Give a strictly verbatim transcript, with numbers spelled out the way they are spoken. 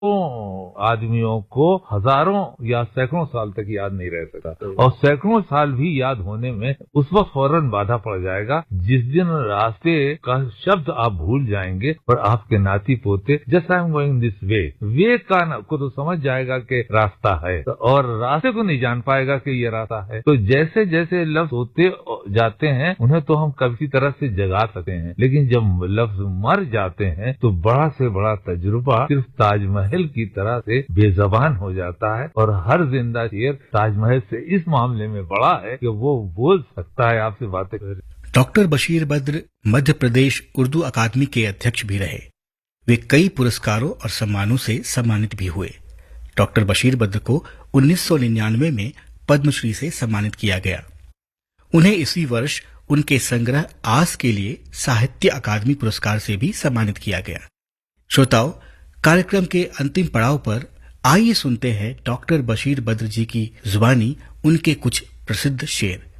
आदमियों को हजारों या सैकड़ों साल तक याद नहीं रह सकता, और सैकड़ों साल भी याद होने में उस वक्त फौरन बाधा पड़ जाएगा जिस दिन रास्ते का शब्द आप भूल जाएंगे और आपके नाती पोते just I am going this way वे का न, को तो समझ जाएगा कि रास्ता है, तो और रास्ते को नहीं जान पाएगा कि ये रास्ता है। तो जैसे जैसे लफ्ज होते जाते हैं उन्हें तो हम किसी तरह से जगा सकते हैं, लेकिन जब लफ्ज मर जाते हैं तो बड़ा से बड़ा तजुर्बा सिर्फ ताजमहल की तरह से बेजबान हो जाता है, और हर जिंदा शेर ताजमहल से इस मामले में बड़ा है कि वो बोल सकता है, आपसे बातें कर। डॉक्टर बशीर बद्र मध्य प्रदेश उर्दू अकादमी के अध्यक्ष भी रहे। वे कई पुरस्कारों और सम्मानों से सम्मानित भी हुए। डॉक्टर बशीर बद्र को उन्नीस सौ निन्यानवे में पद्मश्री से सम्मानित किया गया। उन्हें इसी वर्ष उनके संग्रह आस के लिए साहित्य अकादमी पुरस्कार से भी सम्मानित किया गया। श्रोताओं, कार्यक्रम के अंतिम पड़ाव पर आइए सुनते हैं डॉक्टर बशीर बद्र जी की जुबानी उनके कुछ प्रसिद्ध शेर।